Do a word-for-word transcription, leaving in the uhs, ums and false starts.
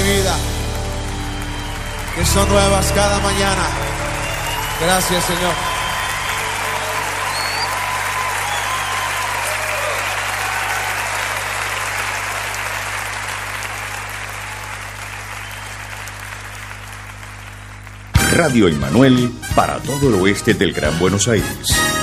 vida, que son nuevas cada mañana. Gracias, Señor. Radio Emmanuel para todo el oeste del Gran Buenos Aires.